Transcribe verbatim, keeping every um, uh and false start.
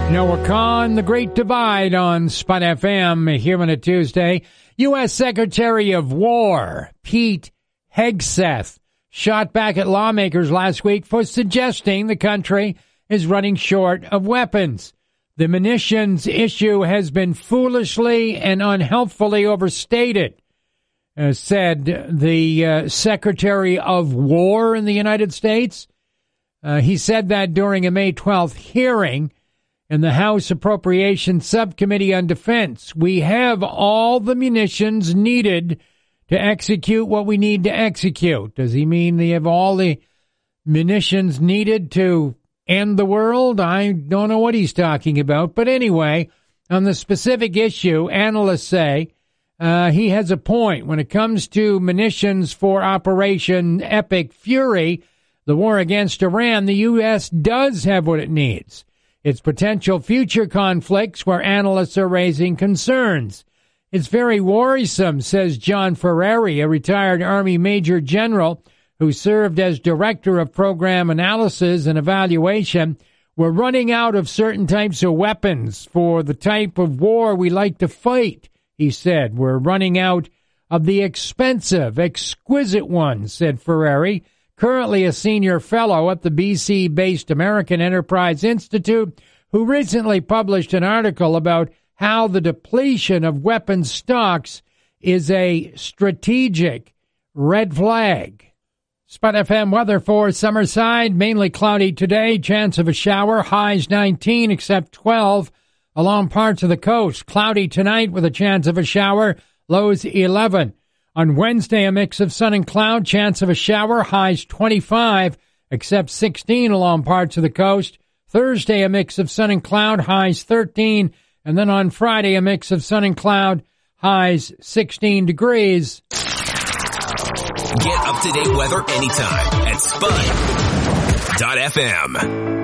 Noah Kahn, The Great Divide on Spot F M here on a Tuesday. U S. Secretary of War Pete Hegseth shot back at lawmakers last week for suggesting the country is running short of weapons. The munitions issue has been foolishly and unhelpfully overstated, uh, said the uh, Secretary of War in the United States. Uh, he said that during a May twelfth hearing in the House Appropriations Subcommittee on Defense. We have all the munitions needed to execute what we need to execute. Does he mean they have all the munitions needed to end the world? I don't know what he's talking about. But anyway, on the specific issue, analysts say uh, he has a point. When it comes to munitions for Operation Epic Fury, the war against Iran, the U S does have what it needs. It's potential future conflicts where analysts are raising concerns. It's very worrisome, says John Ferrari, a retired Army Major General who served as Director of Program Analysis and Evaluation. We're running out of certain types of weapons for the type of war we like to fight, he said. We're running out of the expensive, exquisite ones, said Ferrari, currently a senior fellow at the B C-based American Enterprise Institute, who recently published an article about how the depletion of weapons stocks is a strategic red flag. Spot F M weather for Summerside, mainly cloudy today, chance of a shower, highs nineteen except twelve along parts of the coast. Cloudy tonight with a chance of a shower, lows eleven. On Wednesday, a mix of sun and cloud, chance of a shower, highs twenty-five, except sixteen along parts of the coast. Thursday, a mix of sun and cloud, highs thirteen. And then on Friday, a mix of sun and cloud, highs sixteen degrees. Get up-to-date weather anytime at Spud dot F M.